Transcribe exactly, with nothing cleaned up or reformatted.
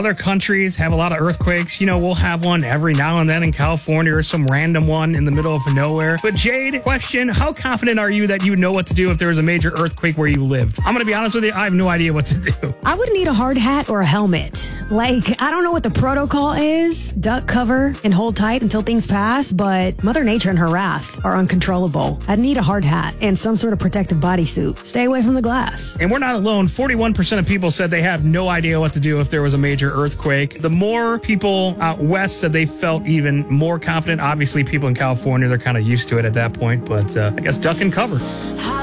other countries have a lot of earthquakes. You know, we'll have one every now and then in California or some random one in the middle of nowhere. But Jade, question, how confident are you that you know what to do if there was a major earthquake where you lived? I'm going to be honest with you, I have no idea what to do. I would need a hard hat or a helmet. Like, I don't know what the protocol is. Duck, cover, and hold tight until things pass, but Mother Nature and her wrath are uncontrollable. I'd need a hard hat and some sort of protective bodysuit. Stay away from the glass. And we're not alone. forty-one percent of people said they have no idea what to do if there was a major earthquake. The more people out west said they felt even more confident. Obviously, people in California, they're kind of used to it at that point, but uh, I guess duck and cover.